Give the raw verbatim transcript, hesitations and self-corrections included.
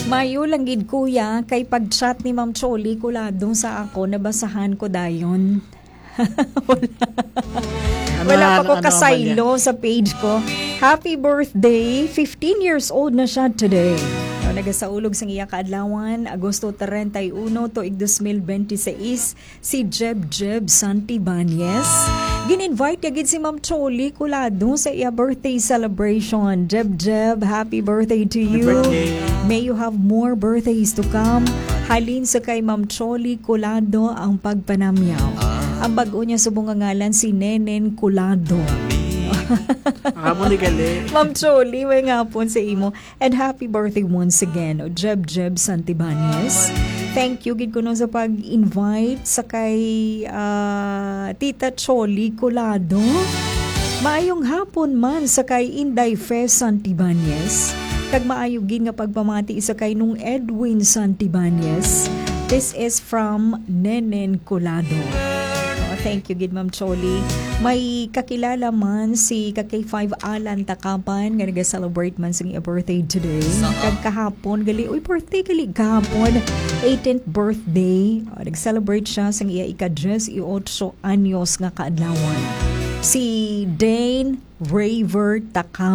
Mayo lang gid kuya kay pag-chat ni Ma'am Choli Kulado sa ako nabasahan ko dayon. Wala. Ano, Wala pa ano, ko ano, kasaylo sa page ko. Happy birthday! fifteen years old na siya today. No, nagasaulog sa iya kaadlawan, Agosto thirty-one, tuig twenty twenty-six, si Jeb Jeb Santibanyes. Gin-invite agad si Ma'am Choli Kulado sa iya birthday celebration. Jeb Jeb, happy birthday to you. birthday. May you have more birthdays to come. Halin sa kay Ma'am Choli Kulado ang pagpanamyaw. Ang bago niya sa bungangalan si Nenen Kulado. Ako ni gali. Ma'am Choli, may nga po sa imo. And happy birthday once again, o Jeb Jeb Santibanyes. Thank you, gid ko no sa pag-invite sa kay uh, Tita Choli Kulado. Maayong hapon man sa kay Inday Fe Santibanyes. Kag maayong gid nga pagpamati sa kay nung Edwin Santibanyes. This is from Nenen Kulado. Thank you, gid Ma'am Choli. May kakilala man si Kakay five Alan Takapan nga nag-celebrate man sa iya birthday today. Kag kahapon, gali, uy, birthday gali kahapon. eighteenth birthday. O, nag-celebrate siya sa iya ika-eight anyos nga kaadlawan. Si Dane Raver Takapan.